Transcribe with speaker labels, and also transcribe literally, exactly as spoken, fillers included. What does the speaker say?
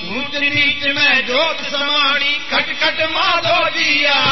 Speaker 1: ऊंच नीच में जोत समाणी खट खट माधो जी